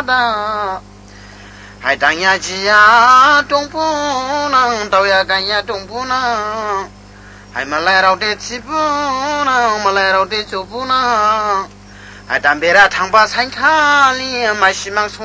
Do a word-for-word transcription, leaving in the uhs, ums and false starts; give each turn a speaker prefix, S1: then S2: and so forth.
S1: 的，还当呀鸡呀种不能，豆呀干呀种不能，还没来到这起不能，没来到这就不能，还当别的汤把菜卡里买西忙从。